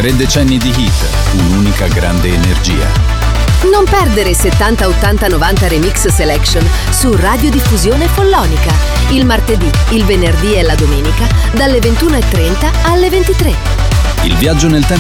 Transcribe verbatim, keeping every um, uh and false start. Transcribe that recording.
Tre decenni di hit, un'unica grande energia. Non perdere settanta, ottanta, novanta Remix Selection su Radiodiffusione Follonica. Il martedì, il venerdì e la domenica dalle ventuno e trenta alle ventitré. Il viaggio nel tempo